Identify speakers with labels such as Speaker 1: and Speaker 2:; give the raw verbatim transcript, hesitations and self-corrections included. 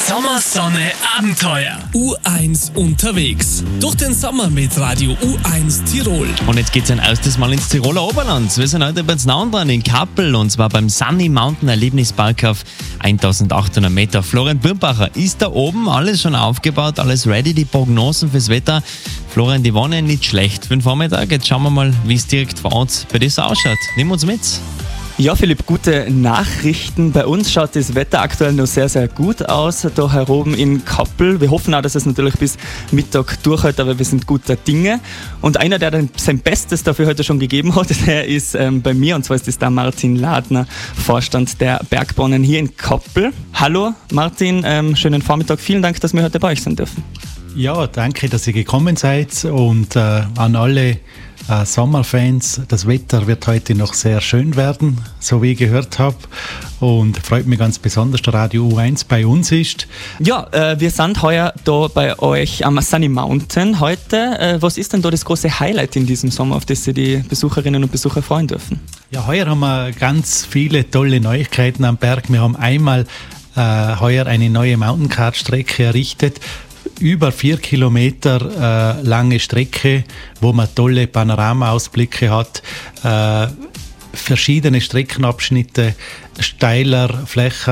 Speaker 1: Sommersonne Abenteuer.
Speaker 2: U eins unterwegs. Durch den Sommer mit Radio U eins Tirol.
Speaker 3: Und jetzt geht's ein erstes Mal ins Tiroler Oberland. Wir sind heute bei Znaun dran in Kappel und zwar beim Sunny Mountain Erlebnispark auf eintausendachthundert Meter. Florian Birnbacher ist da oben, alles schon aufgebaut, alles ready, die Prognosen fürs Wetter. Florian, die waren ja nicht schlecht für den Vormittag. Jetzt schauen wir mal, wie es direkt vor Ort bei dir so ausschaut. Nimm uns mit.
Speaker 4: Ja, Philipp, gute Nachrichten. Bei uns schaut das Wetter aktuell noch sehr, sehr gut aus, da hier oben in Kappel. Wir hoffen auch, dass es natürlich bis Mittag durchhält, aber wir sind guter Dinge. Und einer, der dann sein Bestes dafür heute schon gegeben hat, der ist ähm, bei mir, und zwar ist das der Martin Ladner, Vorstand der Bergbahnen hier in Kappel. Hallo Martin, ähm, schönen Vormittag. Vielen Dank, dass wir heute bei euch sein dürfen.
Speaker 5: Ja, danke, dass ihr gekommen seid und äh, an alle äh, Sommerfans. Das Wetter wird heute noch sehr schön werden, so wie ich gehört habe, und freut mich ganz besonders, dass Radio U eins bei uns ist.
Speaker 4: Ja, äh, wir sind heuer da bei euch am Sunny Mountain heute. Äh, was ist denn da das große Highlight in diesem Sommer, auf das sich die Besucherinnen und Besucher freuen dürfen?
Speaker 5: Ja, heuer haben wir ganz viele tolle Neuigkeiten am Berg. Wir haben einmal äh, heuer eine neue Mountain-Kart-Strecke errichtet. Über vier Kilometer äh, lange Strecke, wo man tolle Panoramaausblicke hat, äh, verschiedene Streckenabschnitte, steiler, flächer.